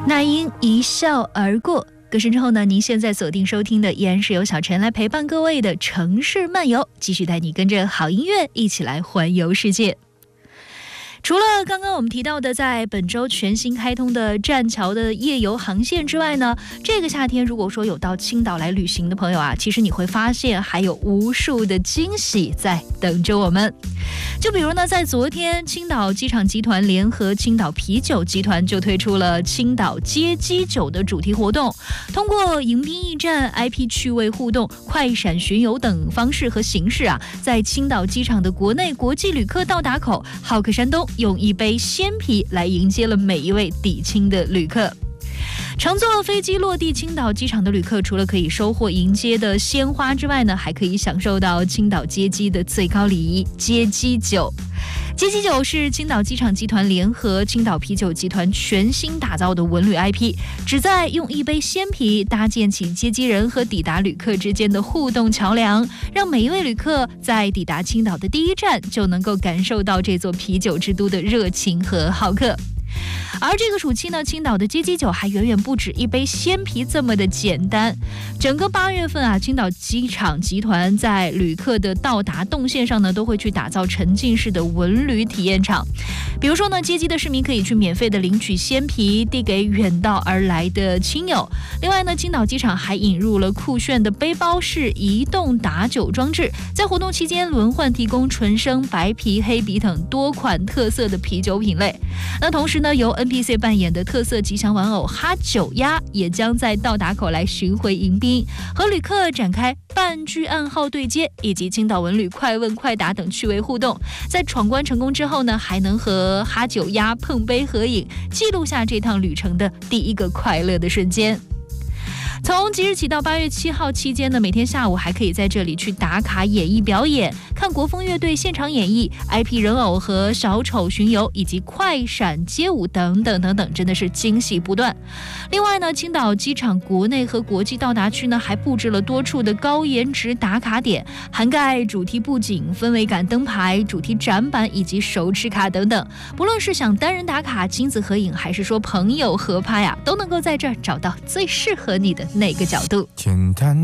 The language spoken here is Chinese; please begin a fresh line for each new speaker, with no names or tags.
那英一笑而过。歌声之后呢，您现在锁定收听的依然是由小陈来陪伴各位的城市漫游，继续带你跟着好音乐一起来环游世界。除了刚刚我们提到的在本周全新开通的栈桥的夜游航线之外呢，这个夏天如果说有到青岛来旅行的朋友啊，其实你会发现还有无数的惊喜在等着我们。就比如呢，在昨天，青岛机场集团联合青岛啤酒集团就推出了青岛街机酒的主题活动，通过迎宾驿站、IP 趣味互动、快闪巡游等方式和形式啊，在青岛机场的国内国际旅客到达口，好客山东用一杯鲜啤来迎接了每一位抵青的旅客。乘坐飞机落地青岛机场的旅客，除了可以收获迎接的鲜花之外呢，还可以享受到青岛接机的最高礼仪——接机酒。接机酒是青岛机场集团联合青岛啤酒集团全新打造的文旅 IP， 旨在用一杯鲜啤搭建起接机人和抵达旅客之间的互动桥梁，让每一位旅客在抵达青岛的第一站就能够感受到这座啤酒之都的热情和好客。而这个暑期呢，青岛的接机酒还远远不止一杯鲜啤这么的简单。整个8月份啊，青岛机场集团在旅客的到达动线上呢，都会去打造沉浸式的文旅体验场。比如说呢，接机的市民可以去免费的领取鲜啤，递给远道而来的亲友。另外呢，青岛机场还引入了酷炫的背包式移动打酒装置，在活动期间轮换提供纯生、白啤、黑啤等多款特色的啤酒品类。那同时呢，由 NPC 扮演的特色吉祥玩偶哈九鸭也将在到达口来巡回迎宾，和旅客展开半句暗号对接，以及青岛文旅快问快答等趣味互动。在闯关成功之后呢，还能和哈九鸭碰杯合影，记录下这趟旅程的第一个快乐的瞬间。从即日起到8月7号期间呢，每天下午还可以在这里去打卡演艺表演，看国风乐队现场演绎、IP 人偶和小丑巡游，以及快闪街舞等等等等，真的是惊喜不断。另外呢，青岛机场国内和国际到达区呢，还布置了多处的高颜值打卡点，涵盖主题布景、氛围感灯牌、主题展板以及手持卡等等。不论是想单人打卡、亲子合影，还是说朋友合拍啊，都能够在这儿找到最适合你的那个角度。简单